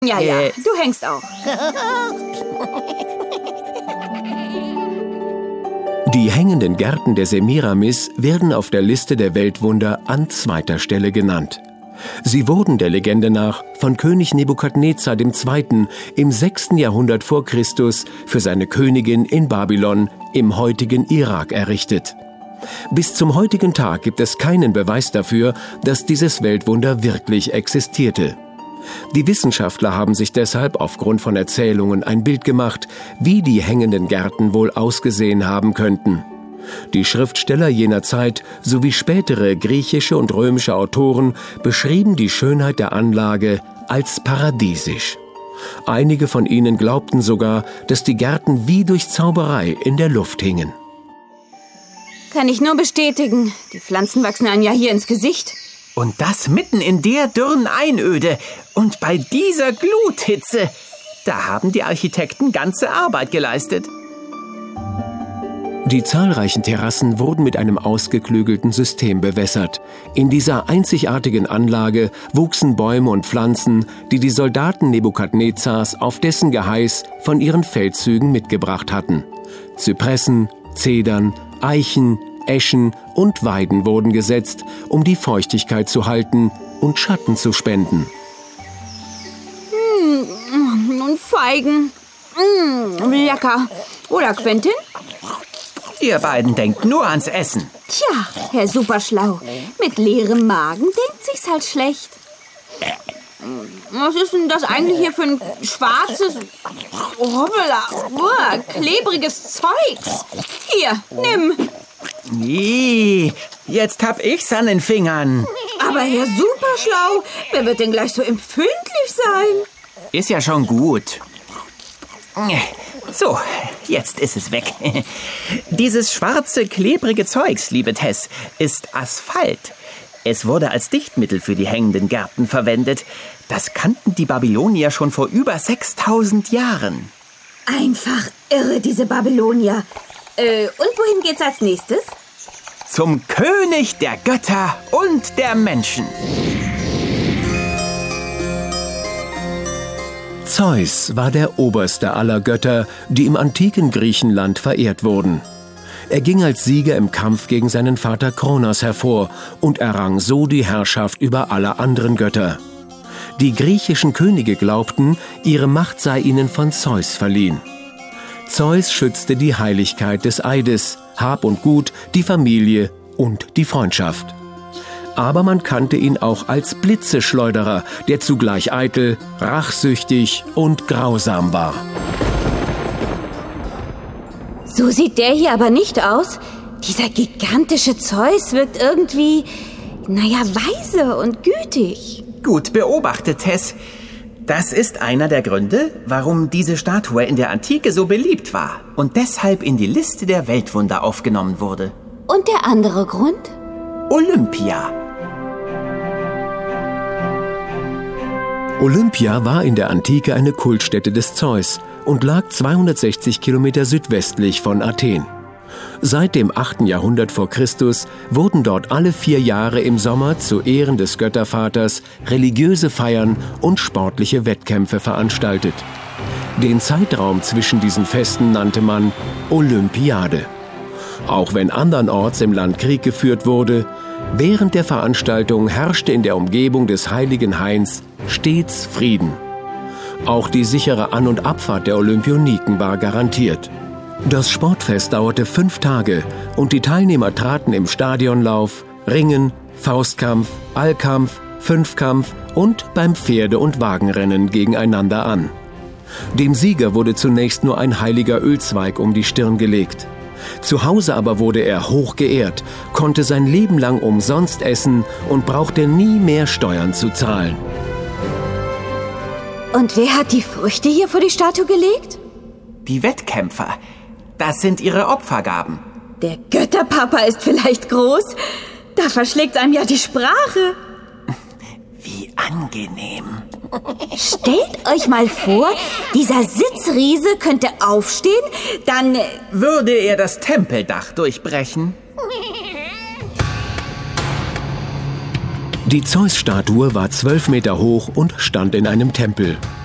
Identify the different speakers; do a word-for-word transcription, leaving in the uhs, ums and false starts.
Speaker 1: Ja, ja,
Speaker 2: Äh.
Speaker 1: du hängst auch.
Speaker 3: Die hängenden Gärten der Semiramis werden auf der Liste der Weltwunder an zweiter Stelle genannt. Sie wurden der Legende nach von König Nebukadnezar der Zweite. im sechsten Jahrhundert vor Christus für seine Königin in Babylon im heutigen Irak errichtet. Bis zum heutigen Tag gibt es keinen Beweis dafür, dass dieses Weltwunder wirklich existierte. Die Wissenschaftler haben sich deshalb aufgrund von Erzählungen ein Bild gemacht, wie die hängenden Gärten wohl ausgesehen haben könnten. Die Schriftsteller jener Zeit sowie spätere griechische und römische Autoren beschrieben die Schönheit der Anlage als paradiesisch. Einige von ihnen glaubten sogar, dass die Gärten wie durch Zauberei in der Luft hingen.
Speaker 1: Kann ich nur bestätigen. Die Pflanzen wachsen einem ja hier ins Gesicht.
Speaker 2: Und das mitten in der dürren Einöde und bei dieser Gluthitze. Da haben die Architekten ganze Arbeit geleistet.
Speaker 3: Die zahlreichen Terrassen wurden mit einem ausgeklügelten System bewässert. In dieser einzigartigen Anlage wuchsen Bäume und Pflanzen, die die Soldaten Nebukadnezars auf dessen Geheiß von ihren Feldzügen mitgebracht hatten. Zypressen, Zedern, Eichen, Eschen und Weiden wurden gesetzt, um die Feuchtigkeit zu halten und Schatten zu spenden.
Speaker 1: Mmh, und Feigen. Mmh, lecker. Oder, Quentin?
Speaker 2: Ihr beiden denkt nur ans Essen.
Speaker 1: Tja, Herr Superschlau. Mit leerem Magen denkt sich's halt schlecht. Was ist denn das eigentlich hier für ein schwarzes, hoppala, uah, klebriges Zeugs? Hier, nimm.
Speaker 2: Nee, jetzt hab ich's an den Fingern.
Speaker 1: Aber Herr Superschlau, wer wird denn gleich so empfindlich sein?
Speaker 2: Ist ja schon gut. So, jetzt ist es weg. Dieses schwarze, klebrige Zeugs, liebe Tess, ist Asphalt. Es wurde als Dichtmittel für die hängenden Gärten verwendet. Das kannten die Babylonier schon vor über sechstausend Jahren.
Speaker 1: Einfach irre, diese Babylonier. Äh, und wohin geht's als nächstes?
Speaker 2: Zum König der Götter und der Menschen.
Speaker 3: Zeus war der oberste aller Götter, die im antiken Griechenland verehrt wurden. Er ging als Sieger im Kampf gegen seinen Vater Kronos hervor und errang so die Herrschaft über alle anderen Götter. Die griechischen Könige glaubten, ihre Macht sei ihnen von Zeus verliehen. Zeus schützte die Heiligkeit des Eides, Hab und Gut, die Familie und die Freundschaft. Aber man kannte ihn auch als Blitzeschleuderer, der zugleich eitel, rachsüchtig und grausam war.
Speaker 1: So sieht der hier aber nicht aus. Dieser gigantische Zeus wirkt irgendwie, naja, weise und gütig.
Speaker 2: Gut beobachtet, Tess. Das ist einer der Gründe, warum diese Statue in der Antike so beliebt war und deshalb in die Liste der Weltwunder aufgenommen wurde.
Speaker 1: Und der andere Grund?
Speaker 2: Olympia.
Speaker 3: Olympia war in der Antike eine Kultstätte des Zeus und lag zweihundertsechzig Kilometer südwestlich von Athen. Seit dem achten Jahrhundert vor Christus wurden dort alle vier Jahre im Sommer zu Ehren des Göttervaters religiöse Feiern und sportliche Wettkämpfe veranstaltet. Den Zeitraum zwischen diesen Festen nannte man Olympiade. Auch wenn andernorts im Land Krieg geführt wurde, während der Veranstaltung herrschte in der Umgebung des heiligen Hains stets Frieden. Auch die sichere An- und Abfahrt der Olympioniken war garantiert. Das Sportfest dauerte fünf Tage und die Teilnehmer traten im Stadionlauf, Ringen, Faustkampf, Allkampf, Fünfkampf und beim Pferde- und Wagenrennen gegeneinander an. Dem Sieger wurde zunächst nur ein heiliger Ölzweig um die Stirn gelegt. Zu Hause aber wurde er hoch geehrt, konnte sein Leben lang umsonst essen und brauchte nie mehr Steuern zu zahlen.
Speaker 1: Und wer hat die Früchte hier vor die Statue gelegt?
Speaker 2: Die Wettkämpfer. Das sind ihre Opfergaben.
Speaker 1: Der Götterpapa ist vielleicht groß. Da verschlägt einem ja die Sprache.
Speaker 2: Wie angenehm.
Speaker 1: Stellt euch mal vor, dieser Sitzriese könnte aufstehen, dann...
Speaker 2: Würde er das Tempeldach durchbrechen?
Speaker 3: Die Zeus-Statue war zwölf Meter hoch und stand in einem Tempel.